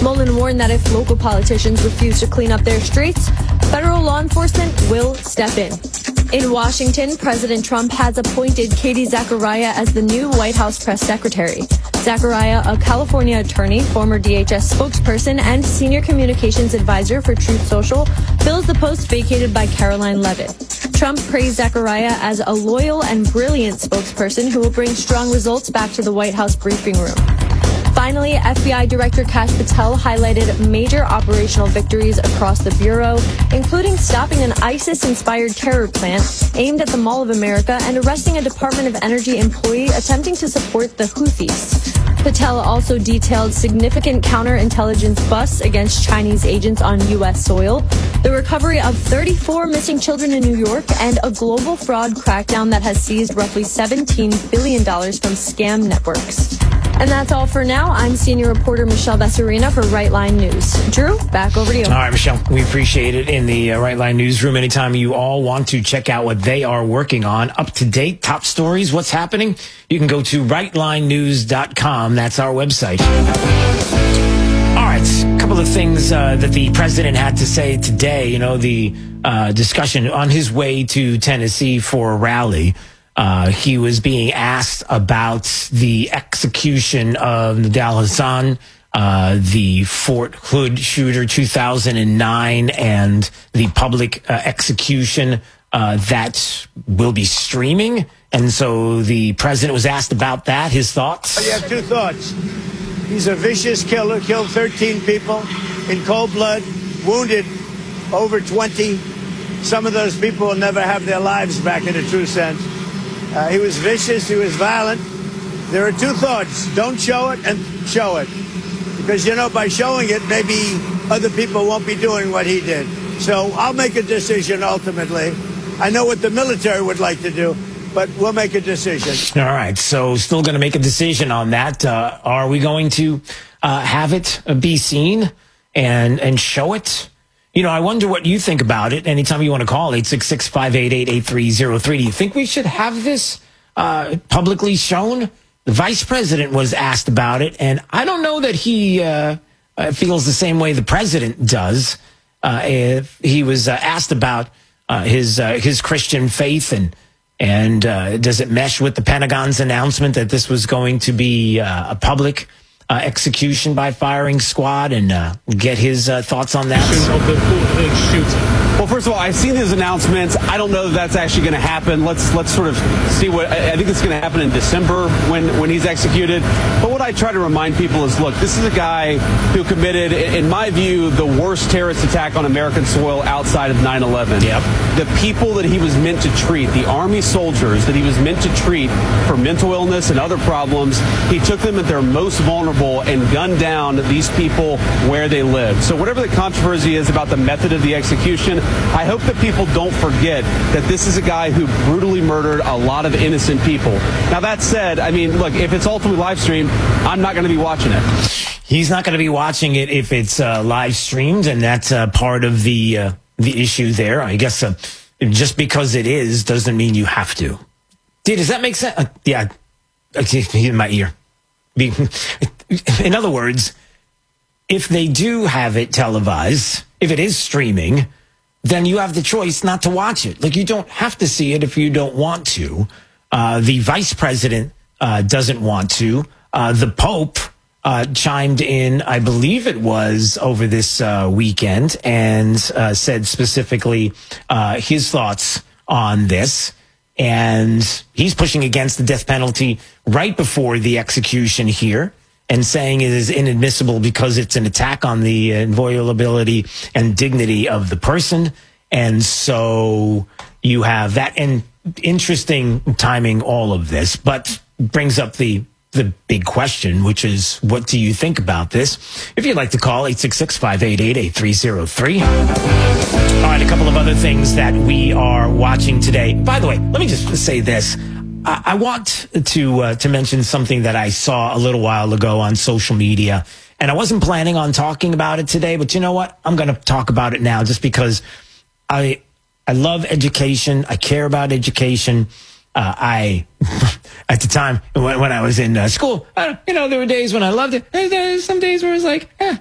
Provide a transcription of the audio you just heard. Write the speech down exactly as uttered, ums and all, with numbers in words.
Mullen warned that if local politicians refuse to clean up their streets, federal law enforcement will step in. In Washington, President Trump has appointed Katie Zachariah as the new White House press secretary. Zachariah, a California attorney, former D H S spokesperson, and senior communications advisor for Truth Social, fills the post vacated by Caroline Levitt. Trump praised Zachariah as a loyal and brilliant spokesperson who will bring strong results back to the White House briefing room. Finally, F B I Director Kash Patel highlighted major operational victories across the Bureau, including stopping an ISIS-inspired terror plant aimed at the Mall of America and arresting a Department of Energy employee attempting to support the Houthis. Patel also detailed significant counterintelligence busts against Chinese agents on U S soil, the recovery of thirty-four missing children in New York, and a global fraud crackdown that has seized roughly seventeen billion dollars from scam networks. And that's all for now. I'm senior reporter Michelle Besserina for Right Line News. Drew, back over to you. All right, Michelle, we appreciate it in the uh, Right Line newsroom. Anytime you all want to check out what they are working on, up-to-date, top stories, what's happening, you can go to right line news dot com. That's our website. All right, a couple of things uh, that the president had to say today. You know, the uh, discussion on his way to Tennessee for a rally. Uh, he was being asked about the execution of Nidal Hasan, uh, the Fort Hood shooter two thousand nine, and the public uh, execution uh, that will be streaming. And so the president was asked about that, his thoughts. You have two thoughts. He's a vicious killer, killed thirteen people in cold blood, wounded over twenty. Some of those people will never have their lives back in a true sense. Uh, he was vicious. He was violent. There are two thoughts. Don't show it and show it. Because, you know, by showing it, maybe other people won't be doing what he did. So I'll make a decision ultimately. I know what the military would like to do, but we'll make a decision. All right. So still going to make a decision on that. Uh, are we going to uh, have it be seen and and show it? You know, I wonder what you think about it. Anytime you want to call, eight six six, five eight eight, eight three zero three. Do you think we should have this uh, publicly shown? The vice president was asked about it, and I don't know that he uh, uh, feels the same way the president does. Uh, if he was uh, asked about uh, his uh, his Christian faith, and and uh, does it mesh with the Pentagon's announcement that this was going to be uh, a public Uh, execution by firing squad, and uh, get his uh, thoughts on that. Well, first of all, I've seen his announcements. I don't know that that's actually going to happen. Let's let's sort of see what I, I think it's going to happen in December when when he's executed. But what I try to remind people is, look, this is a guy who committed, in my view, the worst terrorist attack on American soil outside of nine eleven. Yep. The people that he was meant to treat, the Army soldiers that he was meant to treat for mental illness and other problems, he took them at their most vulnerable and gunned down these people where they live. So whatever the controversy is about the method of the execution, I hope that people don't forget that this is a guy who brutally murdered a lot of innocent people. Now, that said, I mean, look, if it's ultimately live streamed, I'm not going to be watching it. He's not going to be watching it if it's uh, live streamed, and that's uh, part of the uh, the issue there. I guess uh, just because it is doesn't mean you have to. Dude, does that make sense? Uh, yeah, in my ear. In other words, if they do have it televised, if it is streaming, then you have the choice not to watch it. Like, you don't have to see it if you don't want to. Uh, the vice president uh, doesn't want to. Uh, the Pope uh, chimed in, I believe it was over this uh, weekend, and uh, said specifically uh, his thoughts on this. And he's pushing against the death penalty right before the execution here, and saying it is inadmissible because it's an attack on the inviolability and dignity of the person. And so you have that. And interesting timing, all of this, but brings up the the big question, which is, what do you think about this? If you'd like to call, eight six six, five eight eight, eight three zero three. All right, a couple of other things that we are watching today. By the way, let me just say this. I, I want to uh, to mention something that I saw a little while ago on social media, and I wasn't planning on talking about it today, but you know what? I'm going to talk about it now just because I I love education. I care about education. Uh, I, at the time when, when I was in uh, school, I, you know, there were days when I loved it. There's, there's some days where it's like, eh,